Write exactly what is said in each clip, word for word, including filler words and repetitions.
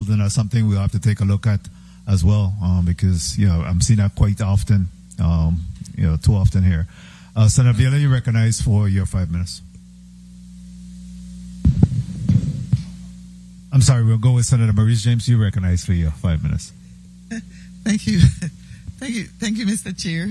involved, and that's something we have to take a look at as well, um, because, you know, I'm seeing that quite often, um, you know, too often here. Uh, Senator Viola, you recognized for your five minutes. I'm sorry, we'll go with Senator Maurice James. You recognize for your five minutes. Thank you. Thank you. Thank you, Mister Chair.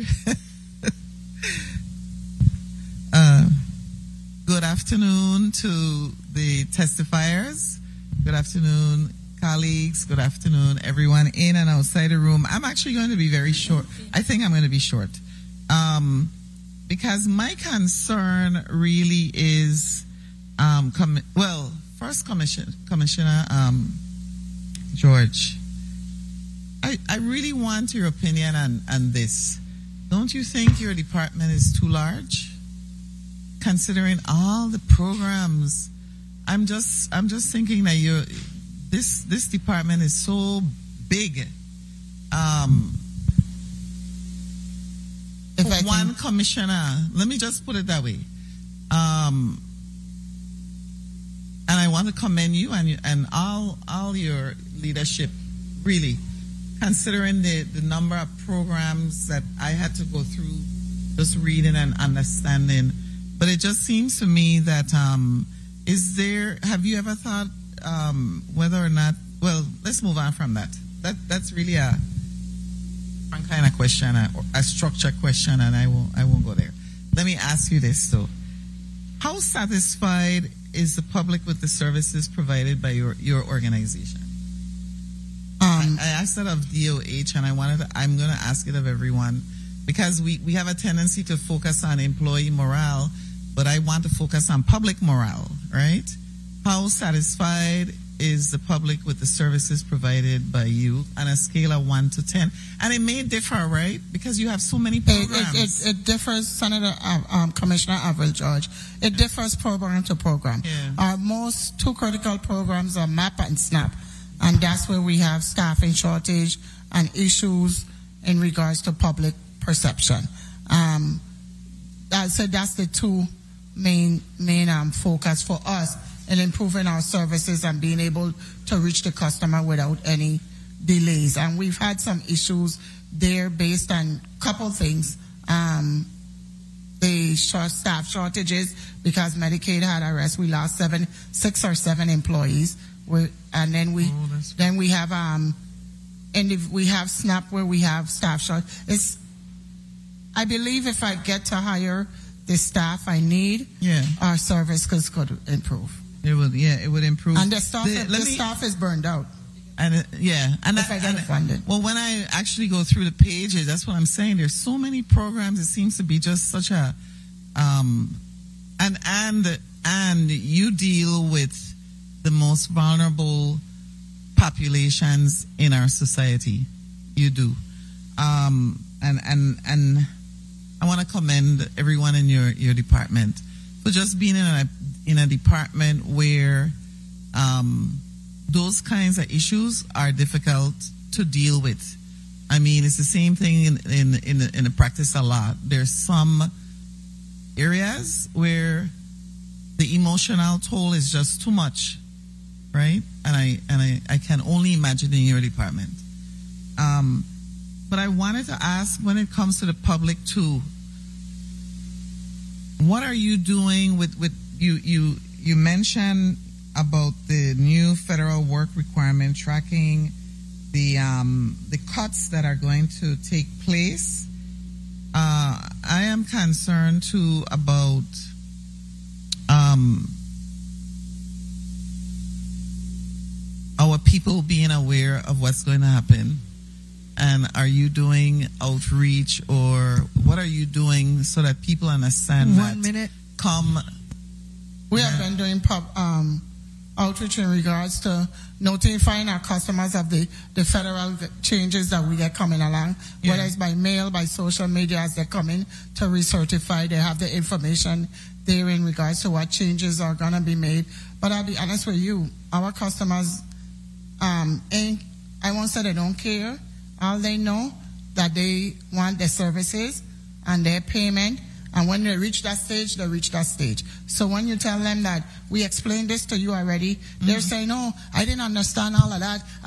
uh, good afternoon to the testifiers. Good afternoon, colleagues. Good afternoon, everyone in and outside the room. I'm actually going to be very short. I think I'm going to be short. Um, because my concern really is, um, com- well, first commission, Commissioner, um, George, I, I really want your opinion on, on this. Don't you think your department is too large? Considering all the programs, I'm just, I'm just thinking that you, this, this department is so big. Um, If for I one can, commissioner, let me just put it that way. Um, and I want to commend you and and all all your leadership, really, considering the, the number of programs that I had to go through, just reading and understanding. But it just seems to me that um, is there? Have you ever thought um, whether or not? Well, let's move on from that. That that's really a different kind of question, a, a structured question, and I won't I won't go there. Let me ask you this though: how satisfied is the public with the services provided by your your organization? um, I, I asked that of D O H, and I wanted to, I'm going to ask it of everyone, because we we have a tendency to focus on employee morale, but I want to focus on public morale, right? How satisfied is the public with the services provided by you on a scale of one to ten? And it may differ, right? Because you have so many programs. It, it, it differs, Senator, uh, um, Commissioner Avril George. It differs program to program. Yeah. Our most two critical programs are MAP and SNAP. And that's where we have staffing shortage and issues in regards to public perception. Um, that, so that's the two main, main um, focus for us in improving our services and being able to reach the customer without any delays. And we've had some issues there based on a couple things. Um, the short staff shortages, because Medicaid had arrest, we lost seven, six or seven employees. We're, and then we, Oh, then we have, um, and if we have SNAP where we have staff short. It's, I believe if I get to hire the staff I need, Yeah. our service could, could improve. It would, yeah, it would improve. And the staff, The- the, let me- staff is burned out. And uh, yeah, and, If I, I get and it funded. well, when I actually go through the pages, that's what I'm saying. There's so many programs. It seems to be just such a, um, and and and you deal with the most vulnerable populations in our society. You do, um, and and and I want to commend everyone in your your department for just being in a in a department where, um. those kinds of issues are difficult to deal with. I mean, it's the same thing in, in, in, the, in the practice a lot. There's some areas where the emotional toll is just too much, right? And I, and I, I can only imagine in your department. Um, but I wanted to ask, when it comes to the public too, what are you doing with, with you, you, you mentioned about the new federal work requirement tracking the um, the cuts that are going to take place. Uh, I am concerned too about um, our people being aware of what's going to happen. And are you doing outreach, or what are you doing so that people understand One that minute. come? We have been doing pub, um, outreach in regards to notifying our customers of the, the federal changes that we get coming along, Yeah. whether it's by mail, by social media as they come in to recertify. They have the information there in regards to what changes are going to be made. But I'll be honest with you, our customers, um, ain't, I won't say they don't care. All they know that they want their services and their payment. And when they reach that stage, they reach that stage. So when you tell them that we explained this to you already, mm-hmm. they're saying, "No, I didn't understand all of that.